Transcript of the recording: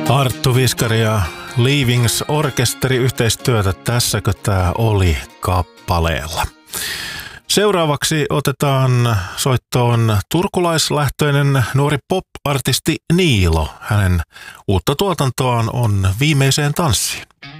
Arttu Viskari ja Leavings Orkesteri yhteistyötä Tässäkö tää oli -kappaleella. Seuraavaksi otetaan soittoon turkulaislähtöinen nuori pop-artisti Niilo. Hänen uutta tuotantoaan on Viimeiseen tanssiin.